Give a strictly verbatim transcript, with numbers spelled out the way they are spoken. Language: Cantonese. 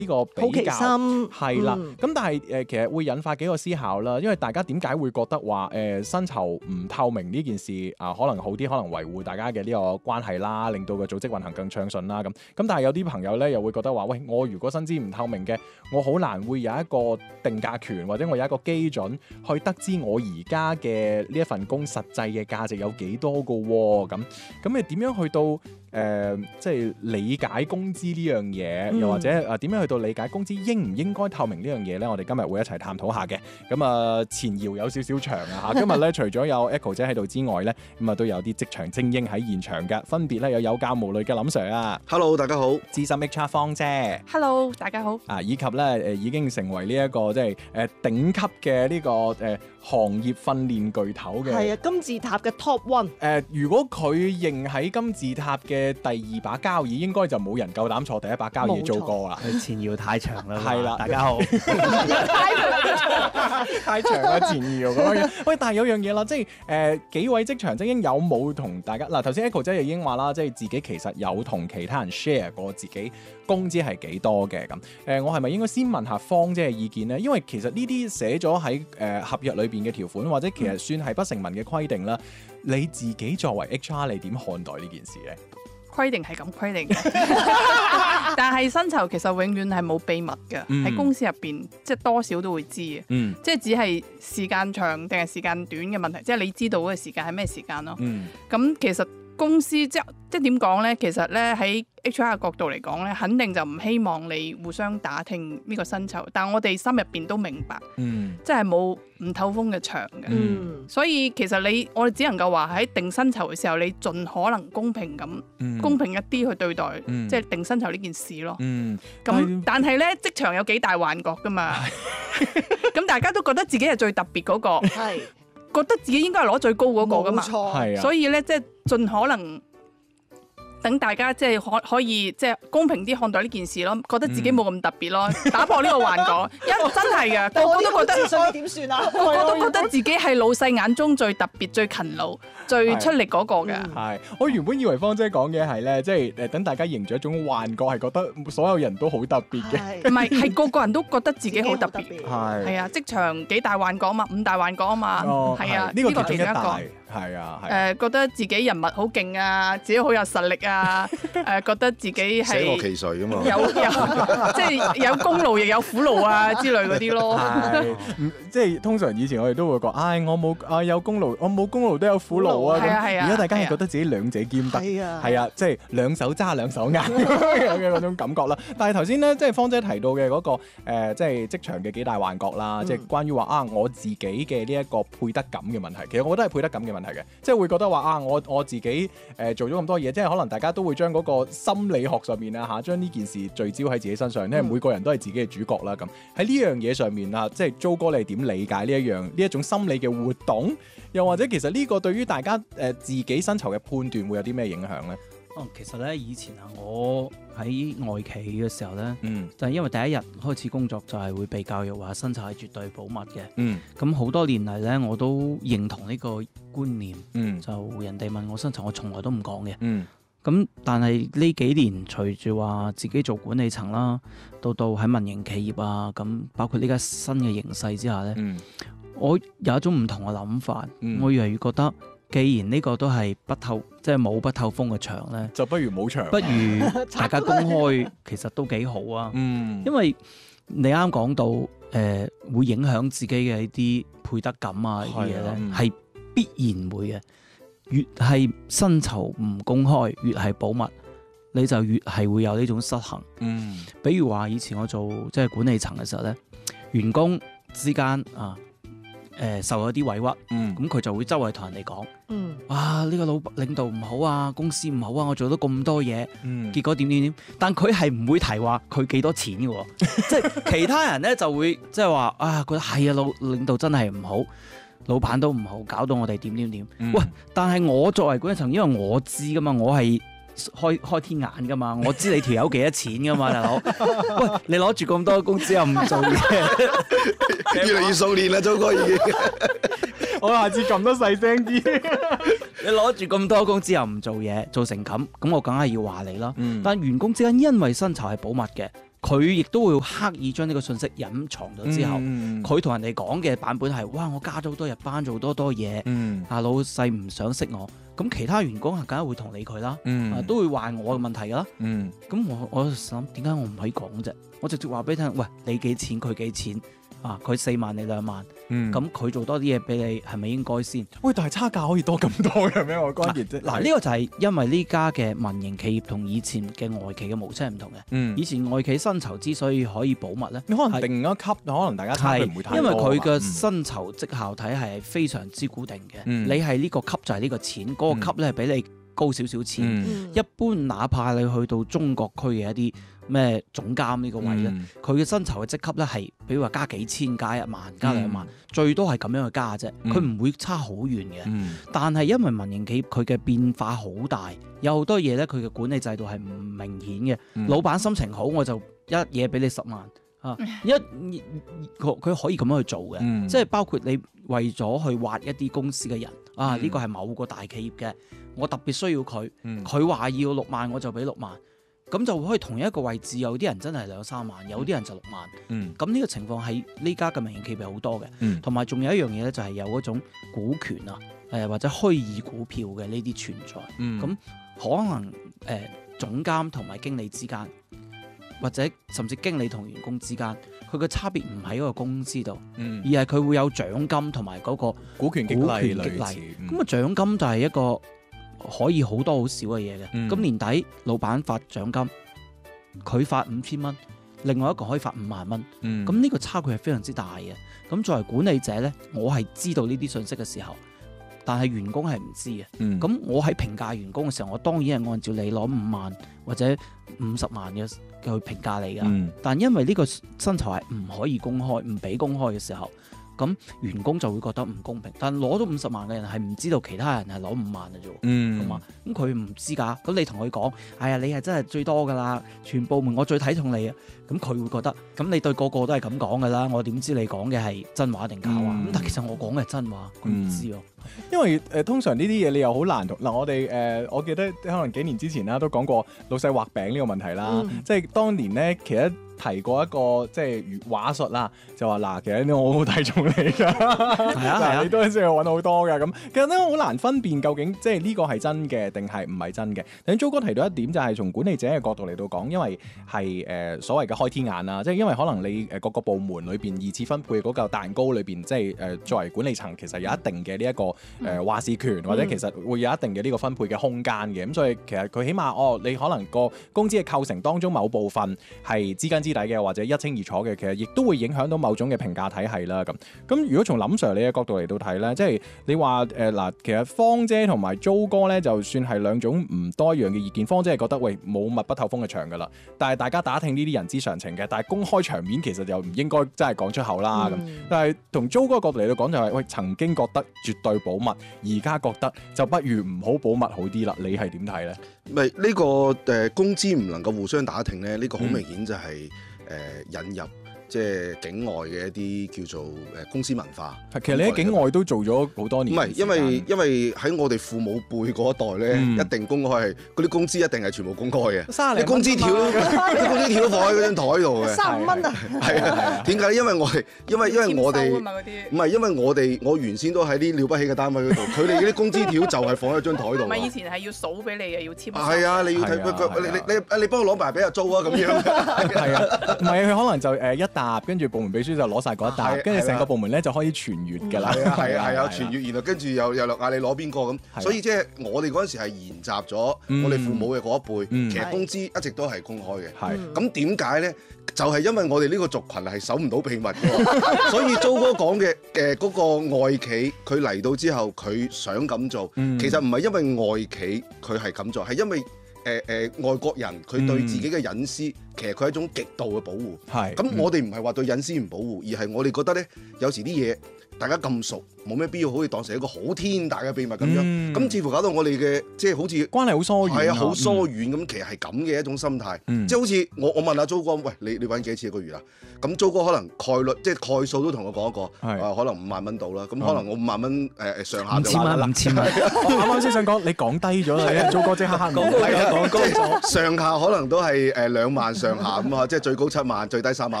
呢個比較係啦。咁、 嗯、 但係誒、呃、其實會引發幾個思考啦，因為大家點解會覺得話誒薪酬唔透明呢件事啊、呃，可能好啲，可能維護大家嘅呢個關係啦，令到個組織運行更暢順啦咁。咁但係有啲朋友咧又會覺得話，喂，我如果薪資唔透明嘅，我好難會有一個定價權，或者我有一個基準去得知我而家嘅呢一份工實際嘅價值有幾多個喎？咁咁你點樣去到誒、呃、即係理解工資呢樣嘢，嗯、又或者誒點樣去到理解工資應唔應該透明呢樣嘢咧？我哋今日會一齊探討下嘅。咁啊前搖有少少長啊嚇，今日咧除咗有 Echo 姐喺度之外咧，咁啊都有啲職場精英喺現場嘅，分別咧有有教無類嘅林 Sir 啊 ，Hello 大家好， 資深 H R 方姐 ，Hello 大家好， 啊以及咧誒已經成為呢、這、一個即係誒頂級嘅呢、這個誒、呃、行業訓練巨頭嘅， 係啊金字塔嘅 Top One。誒、 呃、如果佢認喺金字塔嘅第二把交椅，應該就冇人夠膽坐第一把交椅做過啦。 前搖太長啦， 係啦， 大家好， 太長啦前搖咁樣。喂，但係有樣嘢啦，即係誒、呃、幾位職場精英有冇同大家嗱？頭先 Echo 姐已經話啦，即係自己其實有同其他人 share 過自己工資係幾多嘅咁。誒、呃，我係咪應該先問下方姐嘅意見呢？因為其實呢啲寫咗喺誒合約裏邊嘅條款，或者其實算係不成文嘅規定啦。嗯、你自己作為 H R， 你點看待呢件事呢？ 規定係咁規定嘅，但係薪酬其實永遠係冇秘密嘅，喺、嗯、公司入邊即係多少都會知嘅，嗯、即係只係時間長定係時間短嘅問題，即係你知道嗰個時間係咩時間咯。咁、嗯、其實公司即係即係點講咧？其實咧喺 H R 嘅角度嚟講咧，肯定就唔希望你互相打聽呢個薪酬，但係我哋心入邊都明白，嗯、即係冇唔透風嘅牆嘅，嗯、所以其實你我哋只能夠話喺定薪酬嘅時候，你盡可能公平咁，嗯、公平一啲去對待，嗯、即係定薪酬呢件事咯。咁、嗯、但係咧，職場有幾大幻覺噶嘛？咁大家都覺得自己係最特別嗰、嗰個，係覺得自己應該係攞最高嗰個噶嘛？冇錯，所以咧即係盡可能。等大家即係可可以即係公平啲看待呢件事咯，覺得自己冇咁特別咯，嗯、打破呢個幻覺，因真係嘅，個個都覺得自信點算啊？個個都覺得自己係老細眼中最特別、最勤勞、最出力嗰個嘅。係、 嗯，我原本以為方姐講嘅係咧，即係誒等大家營造一種幻覺，係覺得所有人都好特別嘅。 唔係，係個個人都覺得自己好特別。係係啊，職場幾大幻覺啊嘛，五大幻覺啊嘛，係、哦、啊，呢個其中一個。 係啊，誒、 呃、覺得自己人物好勁啊，自己好有實力啊，誒、呃、覺得自己係捨我其誰㗎嘛， 有有即係有功勞亦有苦勞啊之類嗰啲咯。 係，即係通常以前我哋都會講，唉、哎，我冇啊有功勞，我冇功勞都有苦勞啊。係啊係啊。而家大家係覺得自己兩者兼得，係啊，係啊，即係兩手揸兩手握嘅嗰種感覺啦。但係頭先咧，即係方姐提到嘅嗰、那個、呃、即係職場嘅幾大幻覺啦，嗯、即係關於話啊我自己嘅呢一個配得感嘅問題，其實我覺得係配得感嘅問題。係嘅，即係會覺得話啊，我我自己誒、呃、做咗咁多嘢，即係可能大家都會將嗰個心理學上面啊嚇，將呢件事聚焦喺自己身上，因為每個人都係自己嘅主角啦。咁喺呢樣嘢上面啊，即係 Jo 哥你點理解呢一樣呢一種心理嘅活動？又或者其實呢個對於大家誒、呃、自己薪酬嘅判斷會有啲咩影響咧？ 哦，其實咧以前啊，我喺外企嘅時候咧，嗯、就係因為第一日開始工作就係會被教育話薪酬係絕對保密嘅。咁好、嗯、多年嚟咧，我都認同呢個觀念。嗯、就人哋問我薪酬，我從來都唔講嘅。咁、嗯、但係呢幾年隨住話自己做管理層啦，到到喺民營企業啊，咁包括呢家新嘅形勢之下咧，嗯、我有一種唔同嘅諗法。嗯、我越嚟越覺得，既然呢個都係不透，即係冇不透風嘅牆咧， 就不如冇牆， 不如大家公開，其實都幾好啊。嗯，因為你啱講到誒、呃、會影響自己嘅一啲配得感啊啲嘢咧，係、嗯、必然會嘅。越係薪酬唔公開，越係保密，你就越係會有呢種失衡。嗯，比如話以前我做即係管理層嘅時候咧，員工之間啊。誒、呃、受咗啲委屈，咁佢、嗯、就會周圍同人哋講，嗯、哇呢、呢個老領導唔好啊，公司唔好啊，我做咗咁多嘢，嗯、結果點點點，但佢係唔會提話佢幾多錢嘅喎，即係其他人咧就會即係話啊覺得係啊老領導真係唔好，老闆都唔好，搞到我哋點點點，嗯、喂！但係我作為管理層，因為我知噶嘛，我係。開開天眼噶嘛，我知你條友幾多錢噶嘛，大佬。喂，你攞住咁多工資又唔做嘢， 越嚟越熟練啦，祖哥已經。 我下次撳得細聲啲。 你攞住咁多工資又唔做嘢，做成咁，咁我梗係要話你啦。嗯、但員工之間因為薪酬係保密嘅， 佢亦都會刻意將呢個信息隱藏咗之後，佢同、嗯、人哋講嘅版本係：哇！我加咗好多日班，做多多嘢，嗯、啊老細唔想識我，咁其他員工係梗係會同理佢啦，嗯啊、都會話我嘅問題㗎啦。咁、嗯、我我諗點解我唔可以講啫？我直接話俾你聽，喂，你幾錢？佢幾錢？啊！佢四萬你兩萬，咁佢、嗯、做多啲嘢俾你，係咪應該先？喂，但係差價可以多咁多嘅咩？我關鍵啫。嗱、啊，呢、呢個就係因為呢家嘅民營企業同以前嘅外企嘅模式係唔同嘅。嗯、以前外企薪酬之所以可以保密咧，你可能定一級，是可能大家差距唔會太多。因為佢嘅薪酬績效體系係非常之固定嘅。嗯、你係呢個級就係呢個錢，嗰、嗰個級咧係比你高少少錢。嗯、一般哪怕你去到中國區嘅一啲咩總監呢個位咧，佢嘅薪酬嘅職級咧係，比如話加幾千、加一萬、加兩萬，嗯、最多係咁樣去加啫，佢唔、嗯、會差好遠嘅。嗯、但係因為民營企業佢嘅變化好大，有好多嘢咧，佢嘅管理制度係唔明顯嘅。嗯、老闆心情好，我就一嘢俾你十萬啊！一佢佢可以咁樣去做嘅，嗯、即係包括你為咗去挖一啲公司嘅人啊，呢個係某個大企業嘅，我特別需要佢，佢話、嗯、要六萬我就俾六萬。咁就可以同一個位置，有啲人真係兩三萬，有啲人就六萬。咁呢、嗯、個情況喺呢家嘅民營企業好多嘅，同埋仲有一樣嘢咧，就係有嗰種股權啊，誒或者虛擬股票嘅呢啲存在。咁、嗯、可能誒、呃、總監同埋經理之間，或者甚至經理同員工之間，佢嘅差別唔喺嗰個公司度，嗯、而係佢會有獎金同埋嗰個股權激勵。咁啊、嗯、獎金就係一個可以好多好少嘅嘢嘅，咁、嗯、年底老闆發獎金，佢發五千蚊，另外一個可以發五萬蚊，咁呢、嗯、個差距係非常之大嘅。咁作為管理者呢，我係知道呢啲信息嘅時候，但係員工係唔知嘅。咁、嗯、我喺評價員工嘅時候，我當然係按照你攞五萬或者五十萬嘅去評價你噶。嗯、但因為呢個薪酬係唔可以公開、唔俾公開嘅時候，咁員工就會覺得唔公平，但攞到五十萬嘅人係唔知道其他人係攞五萬嘅啫，嗯，咁啊，咁佢唔知㗎，咁你同佢講，哎呀，你係真係最多㗎啦，全部門我最睇重你啊，咁佢會覺得，咁你對個個都係咁講㗎啦，我點知你講嘅係真話定假話？咁、嗯、但其實我講嘅係真話，佢唔知喎。 因為誒、呃、通常呢啲嘢你又好難同嗱、呃，我哋誒、呃、我記得可能幾年之前啦，都講過老細畫餅呢個問題啦，嗯、即係當年咧其實提過一個即係話術啦，就話嗱，其實我好睇重你㗎，係啊係啊，你都係需要揾好多㗎咁，其實咧好難分辨究竟即係呢個係真嘅定係唔係真嘅。等租哥提到一點就係從管理者嘅角度嚟到講，因為係誒、呃、所謂嘅開天眼啦，即係因為可能你誒各個部門裏邊二次分配嗰嚿蛋糕裏邊，即係誒、呃、作為管理層其實有一定嘅呢一個誒、呃、話事權，或者其實會有一定嘅呢個分配嘅空間嘅。咁所以其實佢起碼哦，你可能個工資嘅構成當中某部分係知根知底嘅，或者一清二楚嘅，其實亦都會影響到某種嘅評價體系啦。咁咁如果從林 Sir 你嘅角度嚟到睇咧，即係你話誒嗱，其實芳姐同埋租哥咧，就算係兩種唔多一樣嘅意見。芳姐係覺得喂冇密不透風嘅牆㗎啦，但係大家打聽呢啲人之常情嘅，但係公開場面其實又唔應該真係講出口啦。咁、嗯、但係同租哥角度嚟到講就係、是、喂，曾經覺得絕對保密，而家覺得就不如唔好保密好啲啦。你係點睇咧？ 咪呢、這個誒、呃、工資唔能夠互相打聽咧，呢、這個好明顯就係、是、誒、呃、引入。即係境外嘅一啲叫做誒公司文化。 其實你喺境外都做咗好多年。 唔係，因為因為喺我哋父母輩嗰一代咧，嗯、一定公開係嗰啲工資一定係全部公開嘅。你工資條，啲工資條都放喺嗰張台度嘅。三五蚊啊！係啊，點解？因為我係因為因為我哋唔係因為我哋我原先都喺啲了不起嘅單位嗰度，佢哋嗰啲工資條就係放喺張台度。 唔係以前係要數俾你嘅，要簽。 係啊，你要睇你你你幫我攞埋俾阿租啊咁樣。 係啊，唔係佢可能就誒一跟住部門秘書就攞晒嗰一沓，跟住成個部門咧就開始傳閱㗎啦。係啊係啊係啊，傳閱，然後跟住又又嗌你攞邊個咁。所以即係我哋嗰陣時係沿襲咗我哋父母嘅嗰一輩，其實工資一直都係公開嘅。係咁點解咧？就係因為我哋呢個族群係守唔到秘密嘅，所以租哥講嘅誒嗰個外企佢嚟到之後，佢想咁做，其實唔係因為外企佢係咁做，係因為。誒誒、呃呃、外國人佢對自己嘅隱私，嗯、其實佢係一種極度嘅保護。係咁、嗯，我哋唔係話對隱私唔保護，而係我哋覺得咧，有時啲嘢大家咁熟，冇咩必要好似當成一個好天大嘅秘密咁樣。咁、嗯、似乎搞到我哋嘅即係好似關係好疏遠，係啊，好疏遠咁。嗯、其實係咁嘅一種心態，嗯、即係好似我我問下租哥，喂，你你揾幾多錢一個月啊？咁租哥可能概率即係概數都同我講一個，係啊，可能五萬蚊到啦。咁可能我五萬蚊誒誒上下就五千蚊，五千蚊。我啱啱先想講，你講低咗啦，租哥即刻黑我。係啊，講高咗，上下可能都係誒兩萬上下咁啊，即係最高七萬，最低三百